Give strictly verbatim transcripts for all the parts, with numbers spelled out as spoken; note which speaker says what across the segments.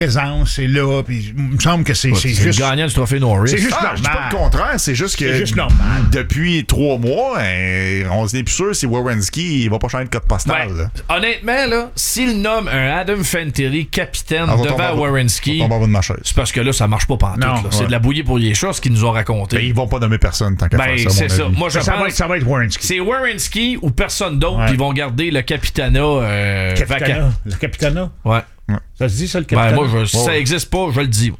Speaker 1: présence est là, puis il me semble que c'est,
Speaker 2: Ouais,
Speaker 1: c'est
Speaker 2: c'est
Speaker 1: juste...
Speaker 2: le gagnant du trophée Norris.
Speaker 1: C'est juste
Speaker 3: Ah, je dis
Speaker 1: normal.
Speaker 3: pas le contraire, c'est juste que
Speaker 1: C'est juste normal.
Speaker 3: depuis trois mois, hein, on se n'est plus sûr si Werenski il va pas changer de code postal.
Speaker 2: Ben,
Speaker 3: là.
Speaker 2: honnêtement, là, s'il nomme un Adam Fantilli capitaine
Speaker 3: Ah, va tomber
Speaker 2: devant
Speaker 3: en bas-
Speaker 2: Werenski,
Speaker 3: va tomber en bas de ma chaise.
Speaker 2: c'est parce que là, ça marche pas pantoute.
Speaker 1: Non,
Speaker 2: là. C'est
Speaker 3: ouais.
Speaker 2: de la bouillie pour les chats, ce qu'ils nous ont raconté.
Speaker 3: Ben, ils vont pas nommer personne tant qu'à
Speaker 2: Ben,
Speaker 3: faire ça,
Speaker 2: c'est
Speaker 3: mon
Speaker 2: ça.
Speaker 3: avis.
Speaker 2: Moi, je
Speaker 1: ça,
Speaker 2: pense
Speaker 1: va être, ça va être Werenski.
Speaker 2: c'est Werenski ou personne d'autre,
Speaker 1: Ouais.
Speaker 2: puis ils vont garder le capitana euh, vacant.
Speaker 1: Capitana. Le capitana.
Speaker 2: Ouais.
Speaker 1: Ça se dit, ça, le
Speaker 2: Ben,
Speaker 1: capitana?
Speaker 2: moi, je, si
Speaker 3: Ouais,
Speaker 2: ça
Speaker 3: ouais.
Speaker 2: existe pas, je le dis.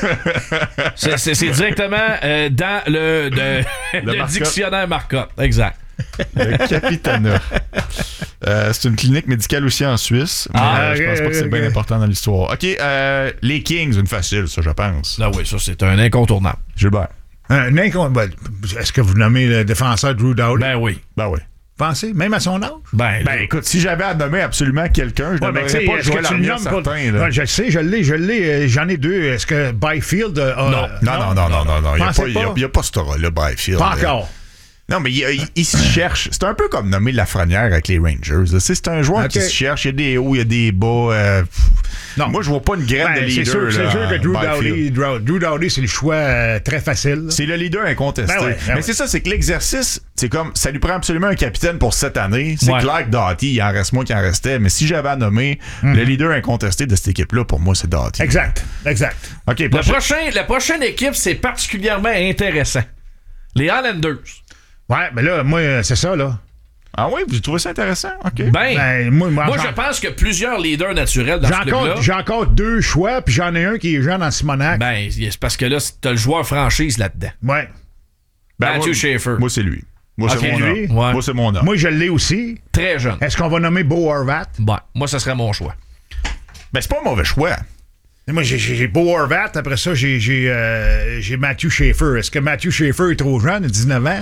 Speaker 2: c'est, c'est, c'est directement euh, dans le, de-
Speaker 3: Le
Speaker 2: le
Speaker 3: Marcotte.
Speaker 2: dictionnaire Marcotte. Exact.
Speaker 3: Le Capitana. Euh, c'est une clinique médicale aussi en Suisse. Mais
Speaker 2: Ah,
Speaker 3: euh, je pense
Speaker 1: ok,
Speaker 3: pas que c'est
Speaker 1: ok.
Speaker 3: bien important dans l'histoire. OK, euh, les Kings, une facile, ça, je pense.
Speaker 2: Ah oui, ça, c'est un incontournable.
Speaker 3: Gilbert.
Speaker 1: Un incon- ben, est-ce que vous nommez le défenseur Drew Dowdy?
Speaker 2: Ben oui.
Speaker 3: Ben oui.
Speaker 1: Pensez, même à son âge?
Speaker 2: Ben,
Speaker 3: Ben écoute, si j'avais à nommer absolument quelqu'un, je
Speaker 1: Ouais,
Speaker 3: ne
Speaker 1: mais tu sais,
Speaker 3: nommerais pas
Speaker 1: est-ce que
Speaker 3: Joël
Speaker 1: tu le
Speaker 3: Armia,
Speaker 1: nommes pour-
Speaker 3: certain. Là.
Speaker 1: Ouais, je le sais, je l'ai, je l'ai, euh, j'en ai deux. Est-ce que Byfield a...
Speaker 3: Non, non, non, non, non, non, non. Il n'y a,
Speaker 1: Pensez
Speaker 3: pas- il y a-
Speaker 1: pas?
Speaker 3: il y a pas ce aura-là, Byfield.
Speaker 1: Pas
Speaker 3: là.
Speaker 1: encore.
Speaker 3: Non, mais il, il, il se cherche. C'est un peu comme nommer Lafrenière avec les Rangers. là. C'est, c'est un joueur
Speaker 1: Ok.
Speaker 3: qui se cherche. Il y a des hauts, il y a des bas. euh,
Speaker 1: Non.
Speaker 3: Moi, je vois pas une graine
Speaker 1: Ben,
Speaker 3: de
Speaker 1: c'est
Speaker 3: leader.
Speaker 1: sûr, c'est
Speaker 3: là,
Speaker 1: sûr que Drew
Speaker 3: Byfield.
Speaker 1: Dowdy, Drew, Drew Dowdy, c'est le choix euh, très facile. là.
Speaker 3: C'est le leader incontesté.
Speaker 1: Ben ouais, ben
Speaker 3: mais
Speaker 1: ouais.
Speaker 3: c'est ça, c'est que l'exercice, c'est comme, ça lui prend absolument un capitaine pour cette année. C'est
Speaker 2: Ouais.
Speaker 3: clair que Doughty, il en reste moins qu'il en restait. Mais si j'avais à nommer le leader incontesté de cette équipe-là, pour moi, c'est Doughty.
Speaker 1: Exact, exact.
Speaker 3: OK,
Speaker 2: Le
Speaker 3: prochain.
Speaker 2: prochain, la prochaine équipe, c'est particulièrement intéressant. Les Islanders.
Speaker 1: Ouais, mais là, moi, euh, c'est ça, là.
Speaker 3: Ah oui, vous trouvez ça intéressant? OK.
Speaker 2: Ben,
Speaker 1: Ben, moi, moi,
Speaker 2: moi,
Speaker 1: j'en-
Speaker 2: je pense que plusieurs leaders naturels dans
Speaker 1: J'ai
Speaker 2: ce
Speaker 1: encore,
Speaker 2: club-là.
Speaker 1: j'ai encore deux choix, puis j'en ai un qui est jeune en Simonac.
Speaker 2: Ben, c'est parce que là, t'as le joueur franchise là-dedans.
Speaker 1: Ouais.
Speaker 3: Ben,
Speaker 2: Matthew
Speaker 3: moi-
Speaker 2: Schaefer.
Speaker 3: Moi, c'est lui. Moi,
Speaker 1: Ok,
Speaker 3: c'est mon
Speaker 1: lui?
Speaker 3: homme.
Speaker 2: Ouais.
Speaker 3: Moi, c'est mon homme.
Speaker 1: Moi, je l'ai aussi.
Speaker 2: Très jeune.
Speaker 1: Est-ce qu'on va nommer Bo Horvat?
Speaker 2: Ben, moi, ça serait mon choix.
Speaker 3: Ben, c'est pas un mauvais choix.
Speaker 1: Et moi, j'ai, j'ai Bo Horvat. Après ça, j'ai, j'ai, euh, j'ai Matthew Schaefer. Est-ce que Matthew Schaefer est trop jeune, à dix-neuf ans?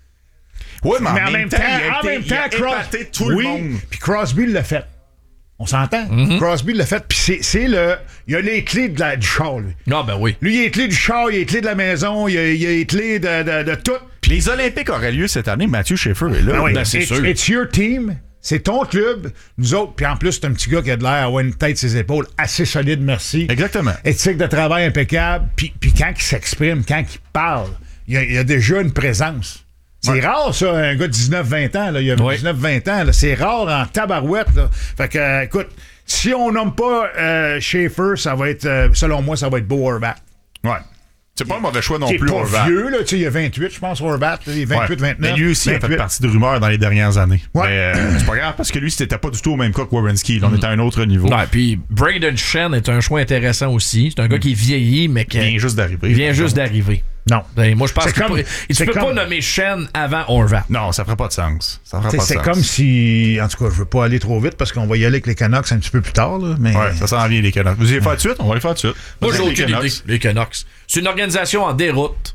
Speaker 3: Oui, mais,
Speaker 1: Mais en même temps,
Speaker 3: il a
Speaker 1: en
Speaker 3: été-
Speaker 1: même
Speaker 3: il a
Speaker 1: temps, Cros-
Speaker 3: épaté tout
Speaker 1: oui,
Speaker 3: le monde.
Speaker 1: puis Crosby l'a fait. On s'entend? Crosby l'a fait. Puis c'est, c'est le... Il a les clés de la, du char, lui.
Speaker 2: Ah, ben oui.
Speaker 1: Lui, il a les clés du char, il a les clés de la maison, il a, il a les clés de, de, de tout.
Speaker 3: Les Olympiques auraient lieu cette année. Matthew Schaefer est là.
Speaker 1: Ben oui,
Speaker 2: ben, c'est
Speaker 1: it's,
Speaker 2: sûr.
Speaker 1: it's your team. C'est ton club. Nous autres, puis en plus, c'est un petit gars qui a de l'air avoir une tête sur ses épaules assez solide, merci.
Speaker 3: Exactement.
Speaker 1: Éthique de travail impeccable. Puis, puis quand il s'exprime, quand il parle, il y a, il y a déjà une présence. C'est
Speaker 3: Ouais.
Speaker 1: rare, ça, un gars de dix-neuf vingt ans. Là, il a
Speaker 2: Oui.
Speaker 1: dix-neuf vingt ans. Là, c'est rare en tabarouette. Là. Fait que, euh, écoute, si on nomme pas euh, Schaefer, ça va être, euh, selon moi, ça va être Bo Horvat.
Speaker 3: Ouais. C'est pas un mauvais choix non
Speaker 1: Qui est
Speaker 3: plus,
Speaker 1: pas
Speaker 3: Horvat.
Speaker 1: vieux, là. Tu sais, il a vingt-huit, je pense, Horvat. Il est vingt-huit,
Speaker 3: Ouais.
Speaker 1: vingt-neuf.
Speaker 3: Mais lui aussi a fait
Speaker 1: vingt-huit.
Speaker 3: partie de rumeurs dans les dernières années.
Speaker 1: Ouais.
Speaker 3: Mais euh, c'est pas grave parce que lui, c'était pas du tout au même cas que Werenski. Là, on était à un autre niveau.
Speaker 2: Ouais, puis Braden Shen est un choix intéressant aussi. C'est un gars qui est vieilli, mais qui
Speaker 3: Il vient juste d'arriver.
Speaker 2: il vient juste d'arriver.
Speaker 1: Non.
Speaker 2: Ben, moi, je pense
Speaker 1: C'est
Speaker 2: que
Speaker 1: comme-
Speaker 2: tu
Speaker 1: c'est
Speaker 2: peux
Speaker 1: comme-
Speaker 2: pas nommer Shen avant Horvat.
Speaker 3: Non, ça ferait pas de sens. Ça ferait
Speaker 1: T'sais,
Speaker 3: pas de
Speaker 1: c'est
Speaker 3: sens.
Speaker 1: comme si. En tout cas, je veux pas aller trop vite parce qu'on va y aller avec les Canucks un petit peu plus tard. Là, mais...
Speaker 3: Ouais, ça s'en vient, les Canucks. Vous allez les faire tout de suite? On va les faire tout de suite.
Speaker 2: Moi, j'ai
Speaker 3: Vas-y,
Speaker 2: aucune
Speaker 3: les Canucks.
Speaker 2: idée. Les Canucks. C'est une organisation en déroute.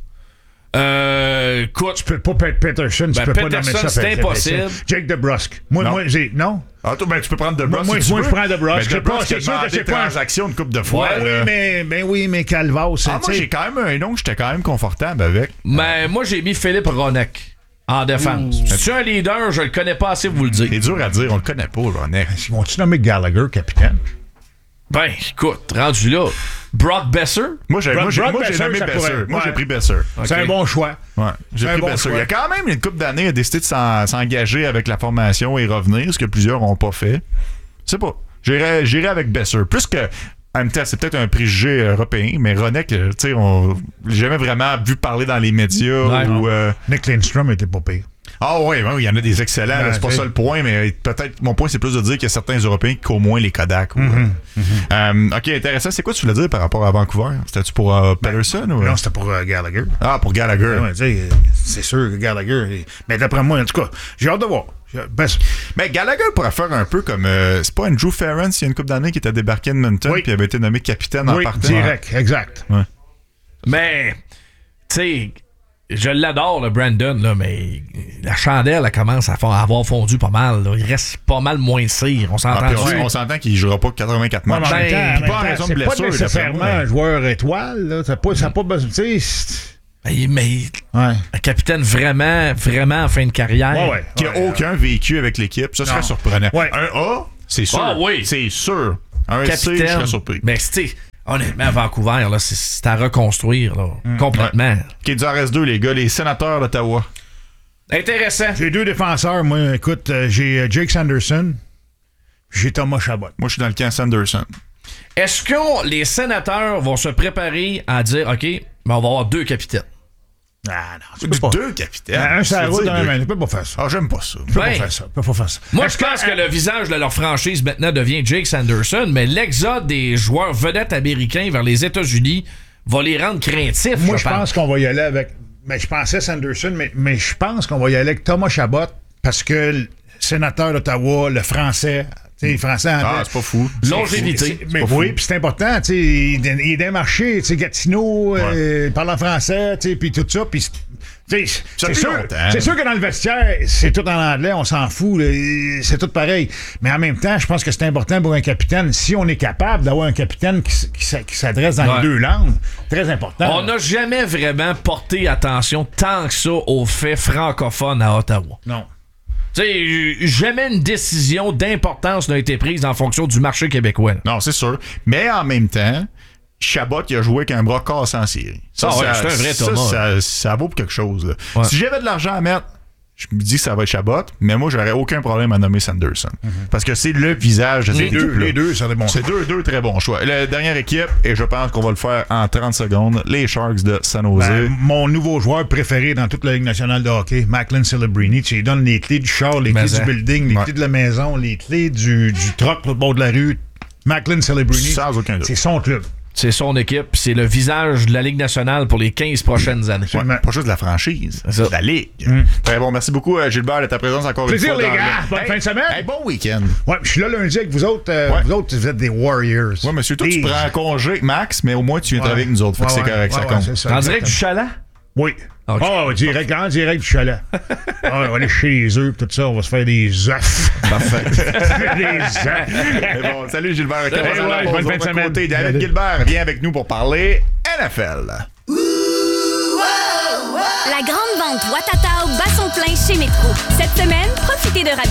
Speaker 2: Euh, écoute,
Speaker 1: Tu peux pas Pet- Peterson, tu
Speaker 2: Ben,
Speaker 1: peux
Speaker 2: Peterson,
Speaker 1: pas nommer ça.
Speaker 2: c'est
Speaker 1: Pet-
Speaker 2: impossible.
Speaker 1: Peterson. Jake DeBrusk. Moi,
Speaker 3: Non.
Speaker 1: moi, j'ai. Non?
Speaker 3: Ah, toi, ben, tu peux prendre De Bruyne.
Speaker 1: Moi,
Speaker 3: si tu
Speaker 1: moi,
Speaker 3: veux.
Speaker 1: je prends DeBrusk.
Speaker 3: Mais
Speaker 1: C'est
Speaker 3: DeBrusk
Speaker 1: pas- c'est
Speaker 3: a
Speaker 1: sûr que
Speaker 3: demandé
Speaker 1: c'est pas un-
Speaker 3: transaction une coupe de fois.
Speaker 1: Ouais, oui,
Speaker 3: là.
Speaker 1: mais, ben oui, mais Calvas, c'est.
Speaker 3: Ah, moi,
Speaker 1: tu sais,
Speaker 3: j'ai quand même un nom que j'étais quand même confortable avec.
Speaker 2: mais moi, j'ai mis Philippe Ronek en défense. Si tu es un leader, je le connais pas assez pour vous le dire.
Speaker 3: C'est dur à dire, on le connaît pas, Ronek.
Speaker 1: Ils vont-tu nommer Gallagher capitaine?
Speaker 2: Ben, écoute, rendu là, Brock Besser.
Speaker 3: Moi, j'ai,
Speaker 1: Brock-
Speaker 3: moi, j'ai,
Speaker 1: Brock
Speaker 3: moi, j'ai
Speaker 1: Besser,
Speaker 3: nommé
Speaker 1: ça
Speaker 3: Besser.
Speaker 1: pourrait-
Speaker 3: Moi,
Speaker 1: ouais.
Speaker 3: j'ai pris Besser.
Speaker 1: C'est un bon choix.
Speaker 3: Ouais, j'ai
Speaker 1: C'est un
Speaker 3: pris
Speaker 1: bon
Speaker 3: Besser.
Speaker 1: choix.
Speaker 3: Il y a quand même une couple d'années, il a décidé de s'en- s'engager avec la formation et revenir, ce que plusieurs n'ont pas fait. Je sais pas. J'irais, j'irais avec Besser. Plus que. En même temps, c'est peut-être un préjugé européen, mais Ronek, euh, tu sais, on l'a jamais vraiment vu parler dans les médias.
Speaker 2: Ouais.
Speaker 3: ou, euh,
Speaker 1: Nick Lindstrom était pas pire.
Speaker 3: Ah oui, il y en a des excellents,
Speaker 1: Ben,
Speaker 3: là, c'est pas
Speaker 1: t'sais.
Speaker 3: ça le point, mais peut-être mon point c'est plus de dire qu'il y a certains Européens qui au moins les Kodak. ou,
Speaker 1: Mm-hmm.
Speaker 3: euh, ok, intéressant. C'est quoi tu voulais dire par rapport à Vancouver? C'était-tu pour euh, Patterson ou?
Speaker 1: Non, c'était pour euh, Gallagher.
Speaker 3: Ah, pour Gallagher.
Speaker 1: Ouais, tu sais, euh, c'est sûr que Gallagher. il- Mais d'après moi, en tout cas, j'ai hâte de voir. J'ai- Ben, c'est-
Speaker 3: Mais Gallagher pourrait faire un peu comme. euh, c'est pas Andrew Ference, il y a une couple d'années qui était débarqué de Edmonton
Speaker 1: Oui.
Speaker 3: puis avait été nommé capitaine en
Speaker 1: oui,
Speaker 3: partant.
Speaker 1: direct, exact.
Speaker 3: Ouais.
Speaker 2: Mais, tu sais, je l'adore, le Brandon, là, mais la chandelle, elle commence à fa- à avoir fondu pas mal. Là. Il reste pas mal moins de cire. On
Speaker 3: Ah,
Speaker 2: s'entend
Speaker 3: puis on,
Speaker 2: dessus.
Speaker 3: on s'entend qu'il jouera pas quatre-vingt-quatre
Speaker 1: Ouais, mais
Speaker 3: matchs.
Speaker 1: en même temps, en
Speaker 3: Puis
Speaker 1: même
Speaker 3: pas en
Speaker 1: temps,
Speaker 3: raison de
Speaker 1: c'est
Speaker 3: blessure.
Speaker 1: pas nécessairement
Speaker 3: d'après moi.
Speaker 1: un joueur étoile. Là. Ça n'a pas, ça a pas besoin. Tu sais,
Speaker 2: Mais, mais
Speaker 1: ouais.
Speaker 2: un capitaine vraiment, vraiment en fin de carrière.
Speaker 1: Ouais, ouais.
Speaker 3: Qui a
Speaker 1: Ouais,
Speaker 3: aucun vécu avec l'équipe, ça serait
Speaker 1: Non.
Speaker 3: surprenant.
Speaker 1: Ouais.
Speaker 3: Un A, c'est sûr.
Speaker 2: Ah oui.
Speaker 3: C'est sûr. Un S C,
Speaker 2: capitaine.
Speaker 3: je serais surpris.
Speaker 2: Mais tu sais, honnêtement, Vancouver, là, c'est, c'est à reconstruire, là,
Speaker 3: Mm.
Speaker 2: complètement.
Speaker 3: Ouais. OK, il nous en reste deux, les gars. Les sénateurs d'Ottawa.
Speaker 2: Intéressant.
Speaker 1: J'ai deux défenseurs. Moi, écoute, euh, j'ai euh, Jake Sanderson. J'ai Thomas Chabot.
Speaker 3: Moi, je suis dans le camp Sanderson.
Speaker 2: Est-ce que les sénateurs vont se préparer à dire, OK, ben on va avoir deux capitaines?
Speaker 1: Ah non, tu peux pas.
Speaker 3: Deux capitaines.
Speaker 1: Un sur la
Speaker 3: Je veux
Speaker 1: route,
Speaker 3: dire,
Speaker 1: un
Speaker 3: deux.
Speaker 1: main. Tu peux pas faire ça.
Speaker 3: Ah, j'aime pas ça.
Speaker 1: Tu peux
Speaker 2: Ben,
Speaker 1: pas faire ça. Tu peux pas faire ça.
Speaker 2: Moi,
Speaker 1: Est-ce
Speaker 2: je pense que,
Speaker 1: euh,
Speaker 2: le visage de leur franchise maintenant devient Jake Sanderson, mais l'exode des joueurs vedettes américains vers les États-Unis va les rendre craintifs.
Speaker 1: Moi,
Speaker 2: je
Speaker 1: je pense qu'on va y aller avec. Mais je pensais Sanderson, mais, mais je pense qu'on va y aller avec Thomas Chabot parce que le sénateur d'Ottawa, le français. Tu sais, le français anglais.
Speaker 3: Ah, c'est pas fou.
Speaker 2: Longévité.
Speaker 1: C'est- Mais
Speaker 3: pas
Speaker 1: oui,
Speaker 3: fou.
Speaker 1: puis c'est important, tu sais, il, il est d'un marché, tu sais, Gatineau, euh, il parle en français, tu sais, puis tout ça, puis tu sais, c'est
Speaker 3: fait
Speaker 1: sûr,
Speaker 3: longtemps.
Speaker 1: c'est sûr que dans le vestiaire, c'est tout en anglais, on s'en fout, là, c'est tout pareil. Mais en même temps, je pense que c'est important pour un capitaine, si on est capable d'avoir un capitaine qui, s- qui s- qui s'adresse dans
Speaker 2: Ouais.
Speaker 1: les deux langues, très important.
Speaker 2: On n'a jamais vraiment porté attention tant que ça aux faits francophones à Ottawa.
Speaker 1: Non.
Speaker 2: Tu sais, jamais une décision d'importance n'a été prise en fonction du marché québécois.
Speaker 3: Non, c'est sûr. Mais en même temps, Chabot, il a joué avec un bras cassé en série. Ça,
Speaker 2: Ah ouais,
Speaker 3: ça,
Speaker 2: c'est un vrai
Speaker 3: ça,
Speaker 2: Thomas.
Speaker 3: ça, ça vaut pour quelque chose. Là.
Speaker 2: Ouais.
Speaker 3: Si j'avais de l'argent à mettre, je me dis que ça va être Chabot, mais moi, j'aurais aucun problème à nommer Sanderson. Parce que c'est le visage de cette
Speaker 1: Les deux,
Speaker 3: équipe-là.
Speaker 1: les deux, ça des bons
Speaker 3: C'est deux, deux très bons choix. La dernière équipe, et je pense qu'on va le faire en trente secondes, les Sharks de San Jose.
Speaker 1: Ben, mon nouveau joueur préféré dans toute la Ligue nationale de hockey, Macklin Celebrini, tu lui donnes les clés du char, les
Speaker 2: Mais
Speaker 1: clés
Speaker 2: ça.
Speaker 1: du building, les
Speaker 3: Ouais.
Speaker 1: clés de la maison, les clés du, du truck au bord de la rue. Macklin Celebrini,
Speaker 3: Sans aucun doute.
Speaker 1: c'est son club.
Speaker 2: C'est son équipe, c'est le visage de la Ligue nationale pour les quinze prochaines années.
Speaker 3: Ouais, pas juste de la franchise,
Speaker 2: C'est ça.
Speaker 3: de la Ligue. Très bon. Merci beaucoup, euh, Gilbert, de ta présence encore
Speaker 1: Plaisir,
Speaker 3: une fois.
Speaker 1: les
Speaker 3: dans
Speaker 1: gars.
Speaker 3: le-
Speaker 1: Bonne
Speaker 3: Hey,
Speaker 1: fin de semaine.
Speaker 3: hey, bon week-end.
Speaker 1: Ouais, je suis là lundi avec vous autres. euh,
Speaker 3: Ouais.
Speaker 1: Vous autres, vous êtes des Warriors.
Speaker 3: Ouais, monsieur, toi, tu
Speaker 1: Des-
Speaker 3: prends congé, Max, mais au moins, tu viens
Speaker 1: Ouais.
Speaker 3: avec nous autres. Fait que
Speaker 1: Ouais,
Speaker 3: c'est
Speaker 1: ouais.
Speaker 3: correct, ça
Speaker 1: Ouais,
Speaker 3: compte.
Speaker 1: ouais, c'est ça,
Speaker 2: En direct du
Speaker 1: exactement.
Speaker 2: chalet?
Speaker 1: Oui.
Speaker 2: Ok.
Speaker 1: Ah, ouais, direct, en direct du chalet. Ah, on va aller chez les œufs, tout ça, on va se faire des œufs.
Speaker 2: Parfait.
Speaker 1: des œufs.
Speaker 3: Mais bon, salut Gilbert. Ok, on va
Speaker 1: ouais,
Speaker 3: s'en aller.
Speaker 1: bonne
Speaker 3: De
Speaker 1: fin de
Speaker 3: l'autre
Speaker 1: semaine.
Speaker 3: côté, David
Speaker 1: Salut.
Speaker 3: Gilbert vient avec nous pour parler N F L.
Speaker 4: La grande vente Watatao bat son plein chez Métro. Cette semaine, profitez de rabais